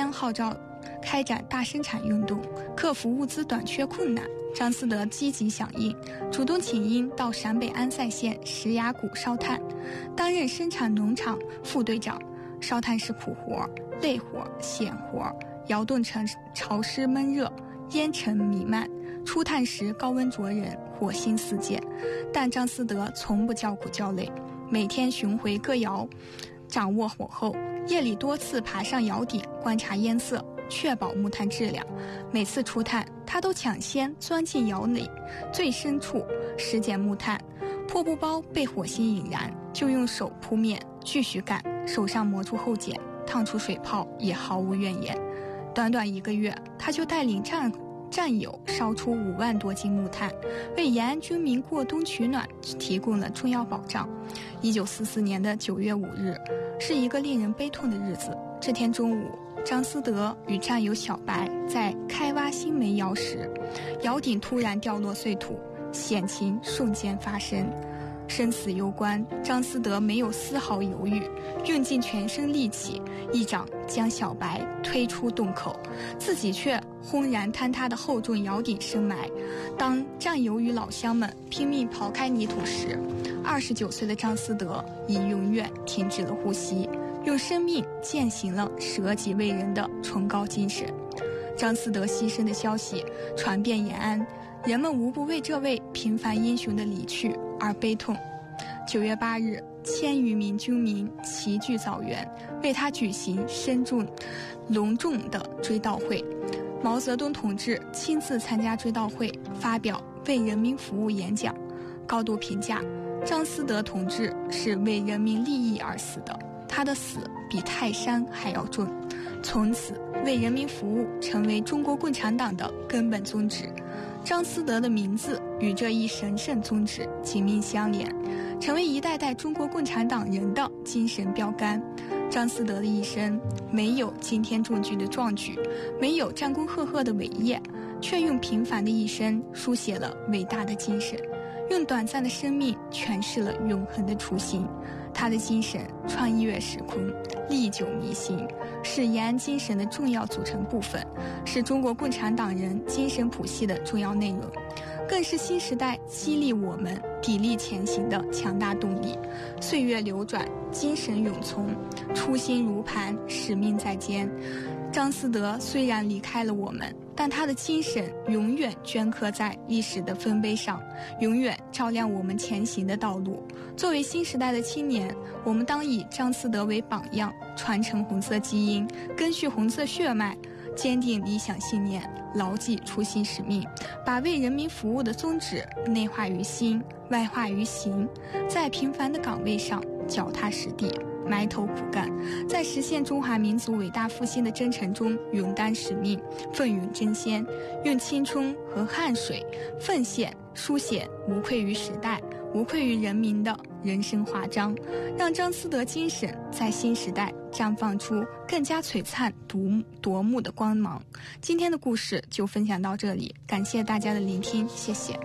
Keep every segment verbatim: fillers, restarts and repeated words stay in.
边号召开展大生产运动，克服物资短缺困难。张思德积极响应，主动请缨到陕北安塞县石崖谷烧炭，担任生产农场副队长。烧炭是苦活、累活、险活，窑洞城潮湿闷热，烟尘弥漫，出炭时高温灼人，火星四溅。但张思德从不叫苦叫累，每天巡回各窑，掌握火候，夜里多次爬上窑顶观察烟色，确保木炭质量。每次出炭，他都抢先钻进窑里最深处拾捡木炭，破布包被火星引燃，就用手扑灭，继续干，手上磨出厚茧，烫出水泡也毫无怨言。短短一个月，他就带领战战友烧出五万多斤木炭，为延安军民过冬取暖提供了重要保障。一九四四年的九月五日，是一个令人悲痛的日子。这天中午，张思德与战友小白在开挖新煤窑时，窑顶突然掉落碎土，险情瞬间发生，生死攸关。张思德没有丝毫犹豫，用尽全身力气，一掌将小白推出洞口，自己却轰然坍塌的厚重窑顶深埋。当战友与老乡们拼命刨开泥土时，二十九岁的张思德已永远停止了呼吸，用生命践行了舍己为人的崇高精神。张思德牺牲的消息传遍延安，人们无不为这位平凡英雄的离去而悲痛。九月八日，千余名军民齐聚枣园，为他举行深重隆重的追悼会。毛泽东同志亲自参加追悼会，发表为人民服务演讲，高度评价张思德同志是为人民利益而死的，他的死比泰山还要重。从此，为人民服务成为中国共产党的根本宗旨。张思德的名字与这一神圣宗旨紧密相连，成为一代代中国共产党人的精神标杆。张思德的一生没有惊天重举的壮举，没有战功赫赫的伟业，却用平凡的一生书写了伟大的精神，用短暂的生命诠释了永恒的初心。他的精神穿越时空，历久弥新，是延安精神的重要组成部分，是中国共产党人精神谱系的重要内容，更是新时代激励我们砥砺前行的强大动力。岁月流转，精神永存，初心如磐，使命在肩。张思德虽然离开了我们，但他的精神永远镌刻在历史的丰碑上，永远照亮我们前行的道路。作为新时代的青年，我们当以张思德为榜样，传承红色基因，根续红色血脉，坚定理想信念，牢记初心使命，把为人民服务的宗旨内化于心，外化于行，在平凡的岗位上脚踏实地，埋头苦干，在实现中华民族伟大复兴的征程中勇担使命，奋勇争先，用青春和汗水奉献书写无愧于时代，无愧于人民的人生华章，让张思德精神在新时代绽放出更加璀璨夺夺目的光芒。今天的故事就分享到这里，感谢大家的聆听，谢谢。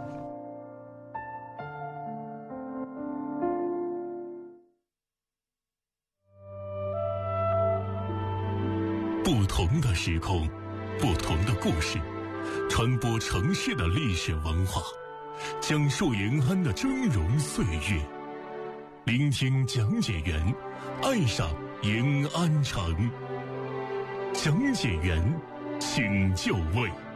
不同的时空，不同的故事，传播城市的历史文化，讲述延安的峥嵘岁月，聆听讲解员，爱上延安城。讲解员请就位。